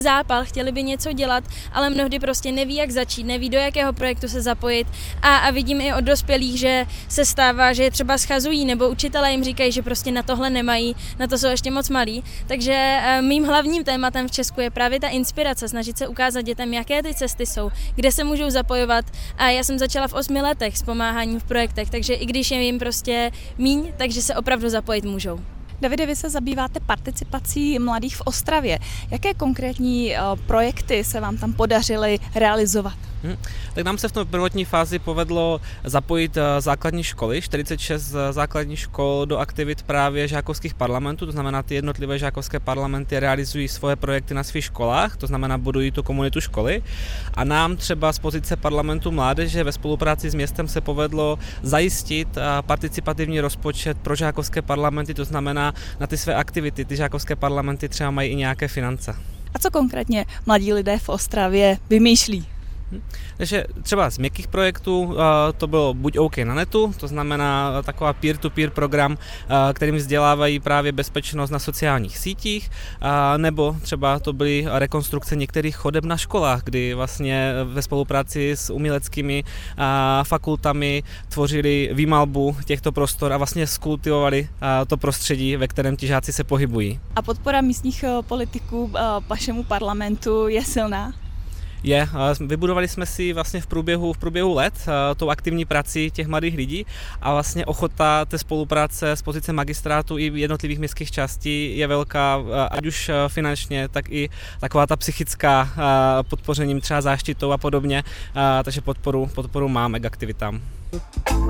zápal, chtěli by něco dělat, ale mnohdy prostě neví, jak začít, neví, do jakého projektu se zapojit a vidím i od dospělých, že se stává, že je třeba schazují nebo učitelé jim říkají, že prostě na tohle nemají, na to jsou ještě moc malí. Takže mým hlavním tématem v Česku je právě ta inspirace, snažit se ukázat dětem, jaké ty cesty jsou, kde se můžou zapojovat a já jsem začala v 8 letech s pomáháním v projektech, takže i když je jim prostě míň, takže se opravdu zapojit můžou. Davide, vy se zabýváte participací mladých v Ostravě. Jaké konkrétní projekty se vám tam podařily realizovat? Tak nám se v té prvotní fázi povedlo zapojit základní školy, 46 základních škol do aktivit právě žákovských parlamentů, to znamená ty jednotlivé žákovské parlamenty realizují svoje projekty na svých školách, to znamená budují tu komunitu školy a nám třeba z pozice parlamentu mládeže ve spolupráci s městem se povedlo zajistit participativní rozpočet pro žákovské parlamenty, to znamená na ty své aktivity, ty žákovské parlamenty třeba mají i nějaké finance. A co konkrétně mladí lidé v Ostravě vymýšlí? Takže třeba z měkkých projektů to bylo Buď OK na netu, to znamená taková peer-to-peer program, kterým vzdělávají právě bezpečnost na sociálních sítích, nebo třeba to byly rekonstrukce některých chodeb na školách, kdy vlastně ve spolupráci s uměleckými fakultami tvořili výmalbu těchto prostor a vlastně skultivovali to prostředí, ve kterém ti žáci se pohybují. A podpora místních politiků vašemu parlamentu je silná? Vybudovali jsme si vlastně v průběhu let tou aktivní prací těch mladých lidí a vlastně ochota té spolupráce z pozice magistrátu i jednotlivých městských částí je velká, ať už finančně, tak i taková ta psychická podpořením třeba záštitou a podobně, takže podporu máme k aktivitám.